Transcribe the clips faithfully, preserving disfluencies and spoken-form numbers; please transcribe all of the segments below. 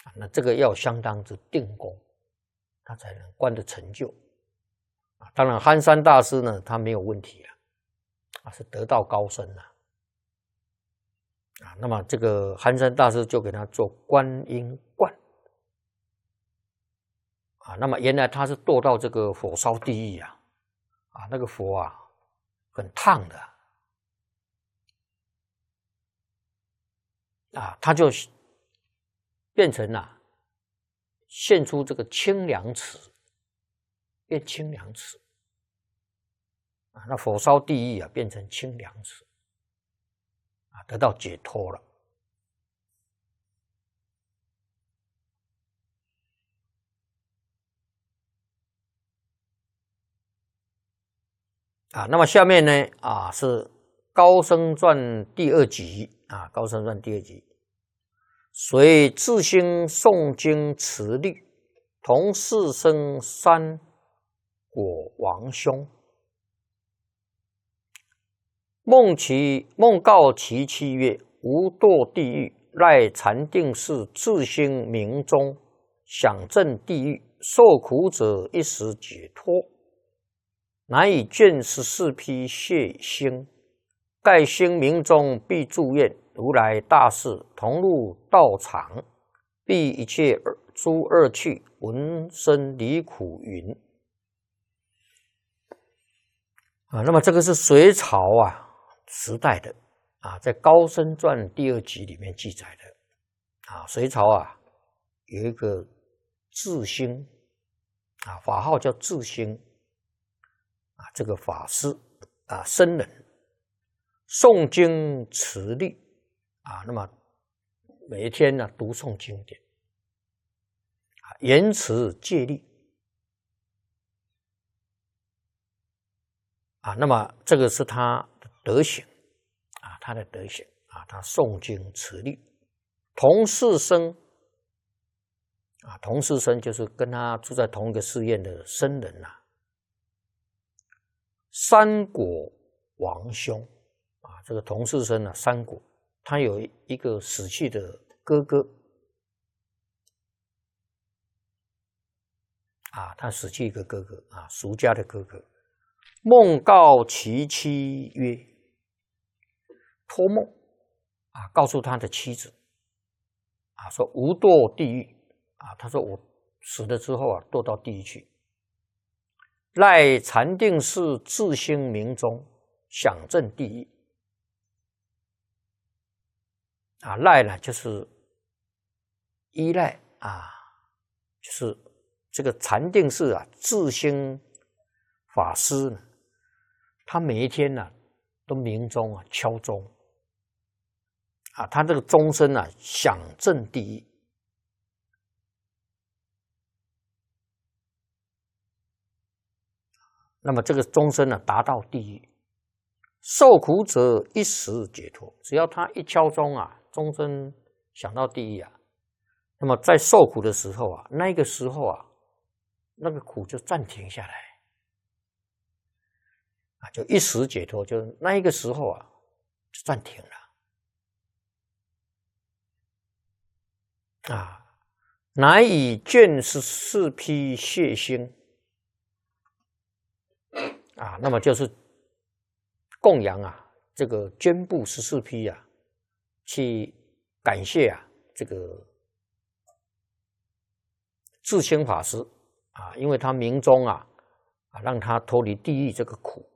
那这个要相当之定功，他才能观得成就。当然，憨山大师呢，他没有问题了，啊，是得道高僧了。啊，那么这个憨山大师就给他做观音观。啊，那么原来他是堕到这个火烧地狱啊，啊，那个火啊，很烫的。啊，他就变成了、啊、现出这个清凉池，变清凉池啊，那火烧地狱啊，变成清凉池啊，得到解脱了。啊，那么下面呢啊是《高僧传》第二集啊，《高僧传》第二集。随自兴诵经持律，同四生三果王兄。梦其梦告其妻曰：“吾堕地狱，赖禅定寺自兴明宗，享证地狱，受苦者一时解脱。乃以卷十四批谢兴，盖兴明宗必住院。如来大士同入道场，避一切诸恶趣，闻声离苦云。”啊，那么这个是隋朝啊时代的啊，在《高僧传》第二集里面记载的啊。隋朝啊有一个智兴啊，法号叫智兴啊，这个法师啊僧人诵经持律。啊，那么每一天呢读诵经典，啊，言持戒律，啊，那么这个是他的德行，啊，他的德行啊，他诵经持律，同室生，啊，同室生就是跟他住在同一个寺院的僧人呐，啊，三果王兄，啊，这个同室生啊，三果。他有一个死去的哥哥，啊，他死去一个哥哥啊，俗家的哥哥。梦告其妻曰：“托梦啊，告诉他的妻子啊，说吾堕地狱啊，他说我死了之后啊，堕到地狱去。赖禅定寺自兴明宗，享证地狱。”啊，赖呢就是依赖啊，就是这个禅定寺啊，智兴法师呢，他每一天呢、啊、都鸣钟啊，敲钟啊，他这个钟声啊，响震地狱。那么这个钟声呢，达到地狱，受苦者一时解脱。只要他一敲钟啊，钟声响到地狱啊，那么在受苦的时候啊，那个时候啊，那个苦就暂停下来啊，就一时解脱，就那一个时候啊，就暂停了啊。乃以卷十四批谢兴啊，那么就是供养啊，这个捐布十四批啊。去感谢啊，这个智兴法师啊，因为他明宗啊，啊让他脱离地狱这个苦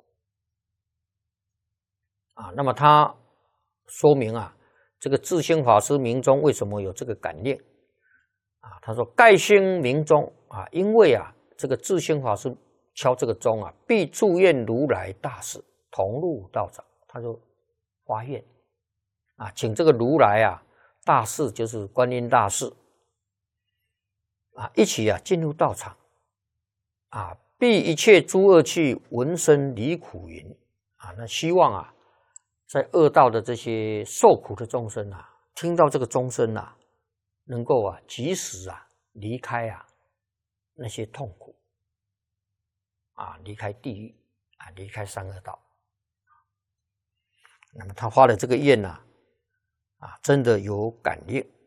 啊。那么他说明啊，这个智兴法师明宗为什么有这个感念啊？他说：“盖兴明宗啊，因为啊，这个智兴法师敲这个钟啊，必祝愿如来大士同入道场。”他就发愿。啊，请这个如来啊，大士就是观音大士啊，一起啊进入道场啊，避一切诸恶趣，闻声离苦云啊。那希望啊，在恶道的这些受苦的众生啊，听到这个钟声啊，能够啊及时啊离开啊那些痛苦啊，离开地狱啊，离开三恶道。那么他发的这个愿呢、啊。啊，真的有感应。